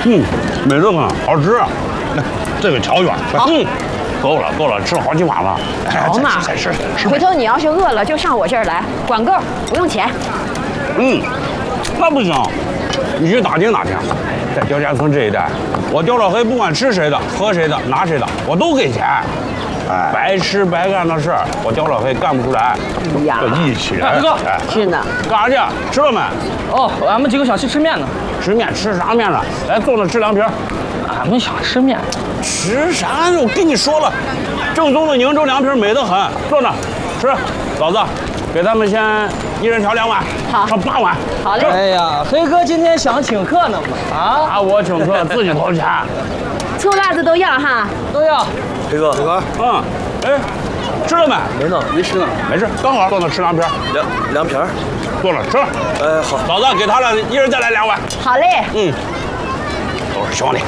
美得很，好吃。来，这个瞧瞧。够了，吃了好几碗了。 好嘛， 再吃。 回头你要是饿了，就上我这儿来，管够，不用钱。 那不行，你去打听打听，在刁家村这一带，我刁老黑不管吃谁的、喝谁的、拿谁的，我都给钱。白吃白干的事儿，我刁老黑干不出来。 呀， 义气人。 哥， 是呢。 干啥去？吃了没？ 哦，俺们几个想去吃面呢。 吃面吃啥面呢？来，坐那吃凉皮。 俺们想吃面。 吃啥？我跟你说了，正宗的宁州凉皮美得很。坐那吃，嫂子，给他们先一人调2碗， 好， 上8碗。 好嘞。 哎呀，黑哥今天想请客呢嘛？啊， 我请客自己掏钱。 醋辣子都要哈。 都要。 黑哥， 哎，吃了没？ 没呢，没吃呢。 没事，刚好坐那吃凉皮。 凉皮儿， 坐那吃。 好。 嫂子，给他俩一人再来2碗。 好嘞。 都是兄弟。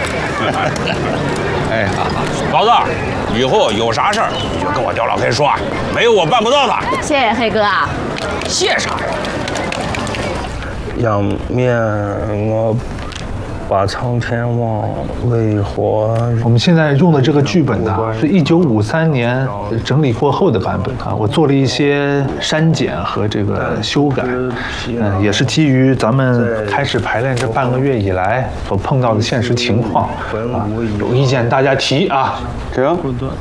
哎，嫂子，以后有啥事儿你就跟我刁老黑说啊，没有我办不到的。 谢谢黑哥啊。 谢啥呀？ 仰面我把苍天望，为何？ 我们现在用的这个剧本呢，是1953年整理过后的版本啊，我做了一些删减和这个修改，也是基于咱们开始排练这半个月以来所碰到的现实情况啊，有意见大家提啊。 行。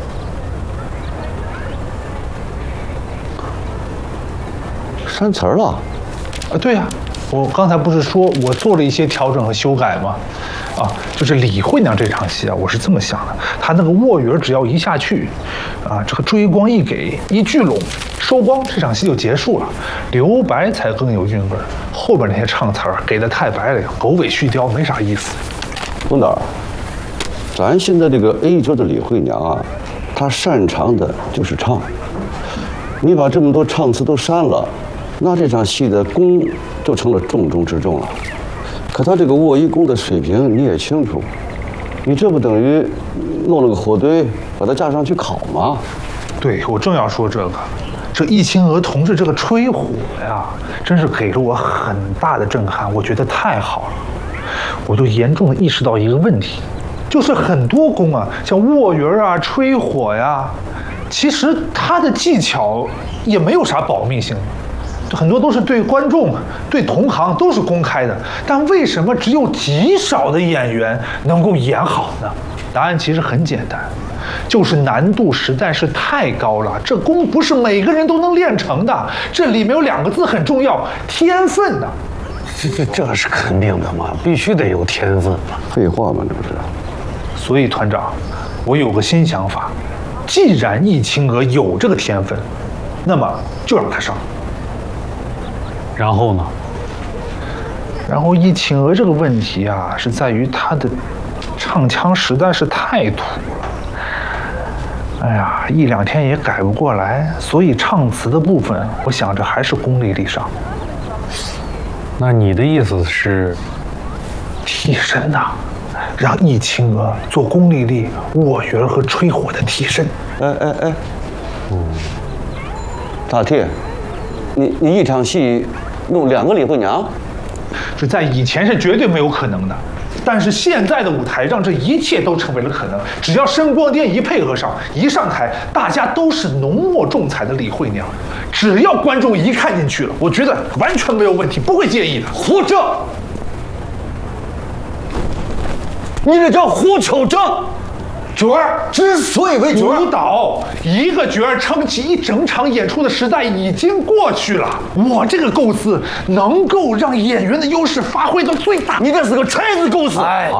删词儿了？ 对呀。我刚才不是说我做了一些调整和修改吗？就是李慧娘这场戏啊，我是这么想的，她那个卧云只要一下去，这个追光一给一聚拢收光，这场戏就结束了，留白才更有韵味儿。后边那些唱词儿给的太白了，狗尾续貂，没啥意思。 东导，咱现在这个 A 角的李慧娘啊，她擅长的就是唱，你把这么多唱词都删了，那这场戏的功就成了重中之重了。可他这个卧一功的水平你也清楚，你这不等于弄了个火堆把他架上去烤吗？ 对，我正要说这个，这易清娥同志这个吹火呀，真是给了我很大的震撼，我觉得太好了。我就严重的意识到一个问题，就是很多功啊，像卧云啊、吹火呀，其实它的技巧也没有啥保密性。很多都是对观众、对同行都是公开的，但为什么只有极少的演员能够演好呢？答案其实很简单，就是难度实在是太高了。这功不是每个人都能练成的，这里面有2个字很重要，天分呐。 这是肯定的嘛，必须得有天分嘛。 废话嘛，这不是？ 所以团长，我有个新想法，既然易清娥有这个天分，那么就让她上。 然后呢？ 然后易清娥这个问题啊，是在于她的唱腔实在是太土了。哎呀，1、2天也改不过来，所以唱词的部分，我想着还是龚丽丽上。 那你的意思是， 替身呐，让易清娥做龚丽丽、卧云和吹火的替身。 大铁，你一场戏弄2个李慧娘， 这在以前是绝对没有可能的，但是现在的舞台让这一切都成为了可能。只要声光电一配合上，一上台，大家都是浓墨重彩的李慧娘。只要观众一看进去了，我觉得完全没有问题，不会介意的。 胡扯！你这叫胡扯证。角儿之所以为角儿， 舞蹈一个角儿撑起一整场演出的时代已经过去了。我这个构思能够让演员的优势发挥到最大。 你这是个锤子构思。